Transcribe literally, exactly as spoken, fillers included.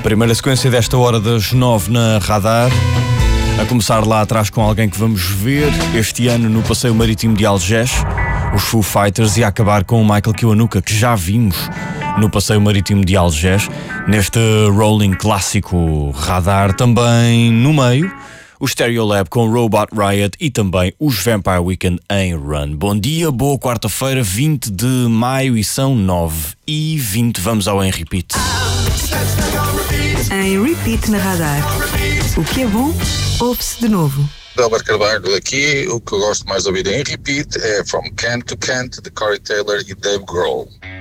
Primeira sequência desta hora das nove na Radar. A começar lá atrás com alguém que vamos ver este ano no Passeio Marítimo de Algés, os Foo Fighters, e a acabar com o Michael Kiwanuka, que já vimos no Passeio Marítimo de Algés, neste rolling clássico Radar. Também no meio, o Stereolab com Robot Riot e também os Vampire Weekend em Run. Bom dia, boa quarta-feira, vinte de maio, e são nove e vinte. Vamos ao Em Repeat. Em Repeat na Radar. O que é bom, ouve-se de novo. Delber Carvalho aqui. O que eu gosto mais de ouvir em Repeat é From Kent to Kent, de Corey Taylor e Dave Grohl.